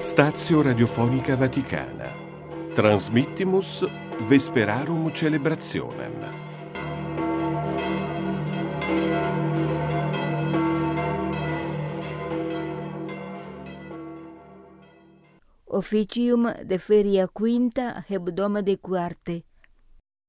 Stazio Radiofonica Vaticana. Transmittimus Vesperarum Celebrationem. Officium de feria quinta hebdomade quarte.